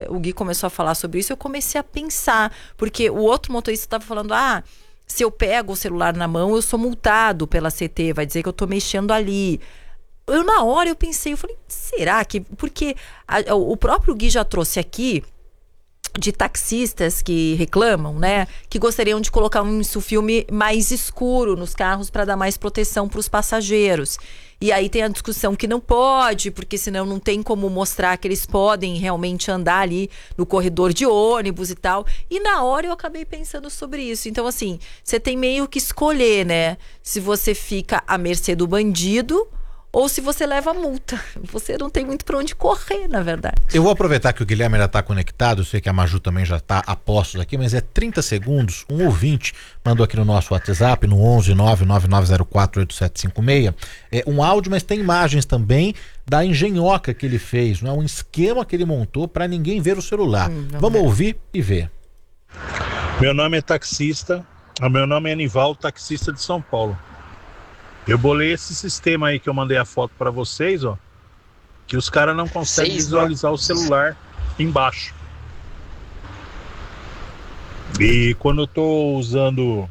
o Gui começou a falar sobre isso, eu comecei a pensar, porque o outro motorista estava falando, se eu pego o celular na mão, eu sou multado pela CT, vai dizer que eu tô mexendo ali. Na hora eu pensei, eu falei, será que... Porque o próprio Gui já trouxe aqui de taxistas que reclamam, né? Que gostariam de colocar um filme mais escuro nos carros para dar mais proteção para os passageiros. E aí tem a discussão que não pode, porque senão não tem como mostrar que eles podem realmente andar ali no corredor de ônibus e tal. E na hora eu acabei pensando sobre isso. Então, assim, você tem meio que escolher, né? Se você fica à mercê do bandido ou se você leva multa. Você não tem muito para onde correr, na verdade. Eu vou aproveitar que o Guilherme ainda está conectado, eu sei que a Maju também já está a postos aqui, mas é 30 segundos, um ouvinte mandou aqui no nosso WhatsApp, no 11999048756, um áudio, mas tem imagens também da engenhoca que ele fez, não é? Um esquema que ele montou para ninguém ver o celular. Vamos ouvir e ver. Meu nome é taxista, meu nome é Anivaldo, taxista de São Paulo. Eu bolei esse sistema aí que eu mandei a foto para vocês, ó, que os caras não conseguem visualizar o celular embaixo. E quando eu tô usando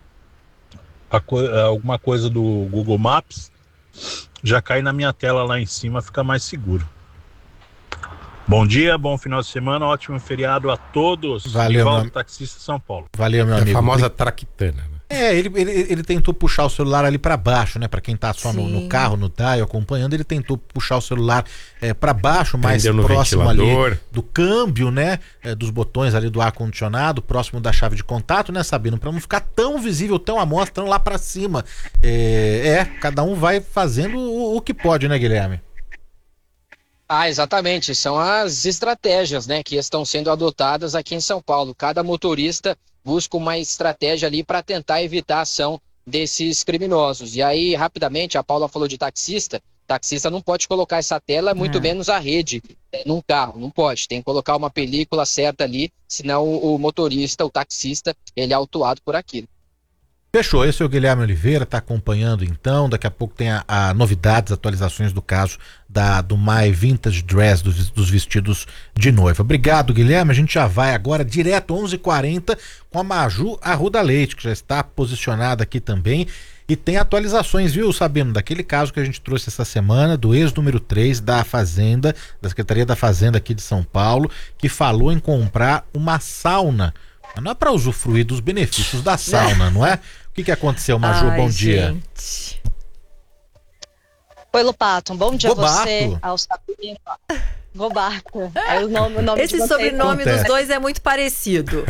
alguma coisa do Google Maps, já cai na minha tela lá em cima, fica mais seguro. Bom dia, bom final de semana, ótimo feriado a todos. Valeu, Anivaldo, taxista São Paulo. Valeu, meu amigo. A famosa traquitana, né? Ele tentou puxar o celular ali para baixo, né? Para quem tá só no carro, no dial, acompanhando, ele tentou puxar o celular para baixo, mais próximo ali do câmbio, né? Dos botões ali do ar-condicionado, próximo da chave de contato, né, Sabino? Para não ficar tão visível, tão à mostra, tão lá para cima. Cada um vai fazendo o que pode, né, Guilherme? Exatamente. São as estratégias, né, que estão sendo adotadas aqui em São Paulo. Cada motorista busca uma estratégia ali para tentar evitar a ação desses criminosos. E aí, rapidamente, a Paula falou de taxista. Taxista não pode colocar essa tela, muito menos a rede, num carro. Não pode. Tem que colocar uma película certa ali, senão o motorista, o taxista, ele é autuado por aquilo. Fechou, esse é o Guilherme Oliveira, está acompanhando então, daqui a pouco tem a novidades, atualizações do caso do My Vintage Dress, dos vestidos de noiva. Obrigado, Guilherme, a gente já vai agora direto 11h40 com a Maju Arruda Leite, que já está posicionada aqui também, e tem atualizações, viu, Sabino, daquele caso que a gente trouxe essa semana, do ex-número 3 da Fazenda, da Secretaria da Fazenda aqui de São Paulo, que falou em comprar uma sauna. Não é para usufruir dos benefícios da sauna, não é? O que aconteceu, Maju? Bom dia. Oi, Lupato. Bom dia Gobato. a você, ao Sabino. Gobato. É o nome Esse sobrenome dos dois é muito parecido.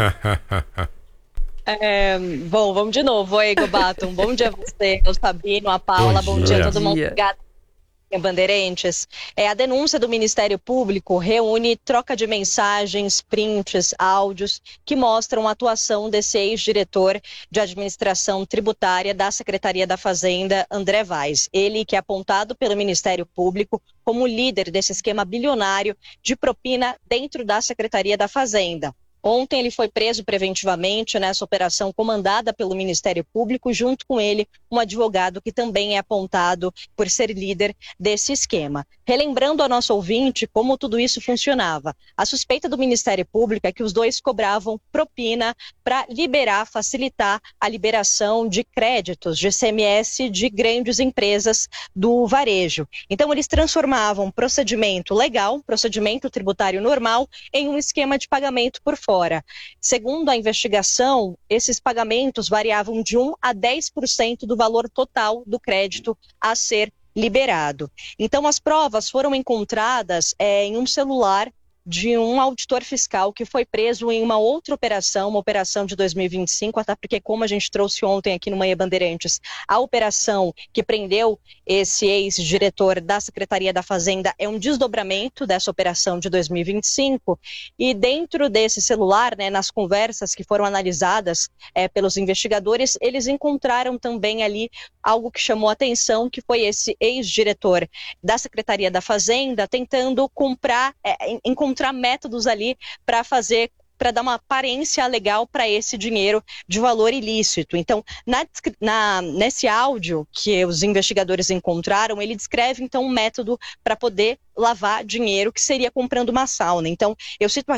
Bom, vamos de novo. Oi, Gobato. Bom dia a você, ao Sabino, a Paula. Bom dia a todo mundo. Obrigada. Bandeirantes. A denúncia do Ministério Público reúne troca de mensagens, prints, áudios que mostram a atuação desse ex-diretor de administração tributária da Secretaria da Fazenda, André Vaz. Ele que é apontado pelo Ministério Público como líder desse esquema bilionário de propina dentro da Secretaria da Fazenda. Ontem ele foi preso preventivamente nessa operação comandada pelo Ministério Público, junto com ele um advogado que também é apontado por ser líder desse esquema. Relembrando a nossa ouvinte como tudo isso funcionava, a suspeita do Ministério Público é que os dois cobravam propina para facilitar a liberação de créditos de ICMS de grandes empresas do varejo. Então eles transformavam procedimento legal, procedimento tributário normal, em um esquema de pagamento por fora. Segundo a investigação, esses pagamentos variavam de 1 a 10% do valor total do crédito a ser liberado. Então, as provas foram encontradas em um celular de um auditor fiscal que foi preso em uma outra operação, uma operação de 2025, até porque, como a gente trouxe ontem aqui no Manhã Bandeirantes, a operação que prendeu esse ex-diretor da Secretaria da Fazenda é um desdobramento dessa operação de 2025, e dentro desse celular, né, nas conversas que foram analisadas pelos investigadores, eles encontraram também ali algo que chamou a atenção, que foi esse ex-diretor da Secretaria da Fazenda tentando encontrar métodos ali para dar uma aparência legal para esse dinheiro de valor ilícito. Então, nesse áudio que os investigadores encontraram, ele descreve então um método para poder lavar dinheiro, que seria comprando uma sauna. Então, eu cito